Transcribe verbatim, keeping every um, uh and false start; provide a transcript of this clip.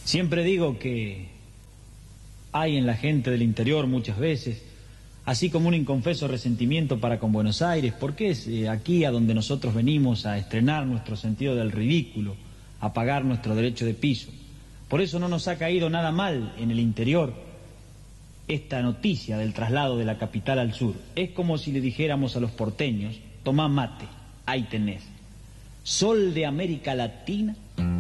Siempre digo que hay en la gente del interior muchas veces, así como un inconfeso resentimiento para con Buenos Aires, porque es eh, aquí a donde nosotros venimos a estrenar nuestro sentido del ridículo, a pagar nuestro derecho de piso. Por eso no nos ha caído nada mal en el interior esta noticia del traslado de la capital al sur. Es como si le dijéramos a los porteños: tomá mate, ahí tenés. Sol de América Latina